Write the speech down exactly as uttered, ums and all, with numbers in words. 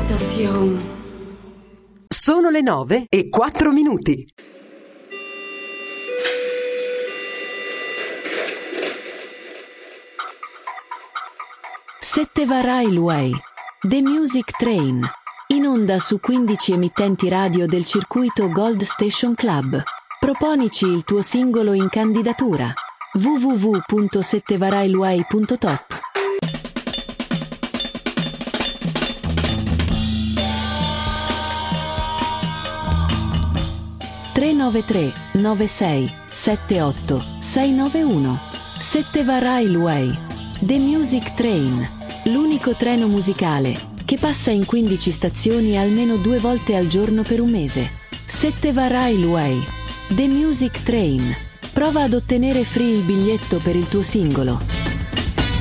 Station. Sono le nove e quattro minuti. Setteva Railway, The Music Train, in onda su quindici emittenti radio del circuito Gold Station Club. Proponici il tuo singolo in candidatura. w w w punto settevarailway punto top. tre nove tre nove sei sette otto sei nove uno. Setteva Railway, The Music Train, l'unico treno musicale che passa in quindici stazioni almeno due volte al giorno per un mese. Setteva Railway, The Music Train. Prova ad ottenere free il biglietto per il tuo singolo.